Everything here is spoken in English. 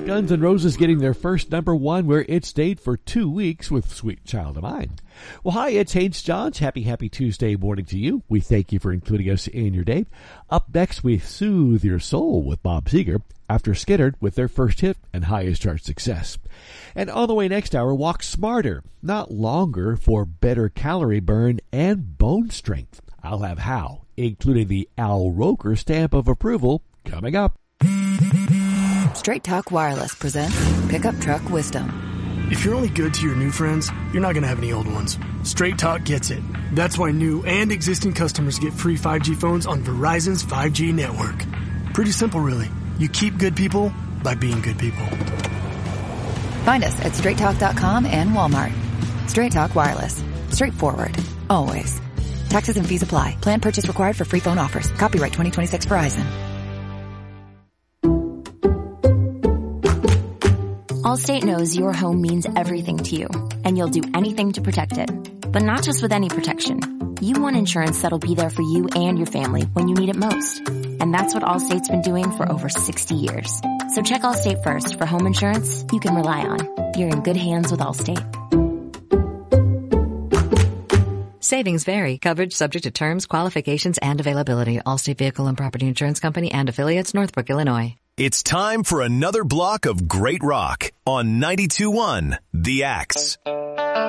Guns N' Roses getting their first #1 where it stayed for 2 weeks with Sweet Child of Mine. Well, hi, it's Haynes Johns. Happy Tuesday morning to you. We thank you for including us in your day. Up next, we soothe your soul with Bob Seger after Skynyrd with their first hit and highest chart success. And on the way next hour, walk smarter, not longer, for better calorie burn and bone strength. I'll have how, including the Al Roker stamp of approval, coming up. Straight Talk Wireless presents Pickup Truck Wisdom. If you're only good to your new friends, you're not going to have any old ones. Straight Talk gets it. That's why new and existing customers get free 5G phones on Verizon's 5G network. Pretty simple, really. You keep good people by being good people. Find us at straighttalk.com and Walmart. Straight Talk Wireless. Straightforward. Always. Taxes and fees apply. Plan purchase required for free phone offers. Copyright 2026 Verizon. Allstate knows your home means everything to you, and you'll do anything to protect it. But not just with any protection. You want insurance that'll be there for you and your family when you need it most. And that's what Allstate's been doing for over 60 years. So check Allstate first for home insurance you can rely on. You're in good hands with Allstate. Savings vary. Coverage subject to terms, qualifications, and availability. Allstate Vehicle and Property Insurance Company and affiliates, Northbrook, Illinois. It's time for another block of great rock on 92.1 The Axe.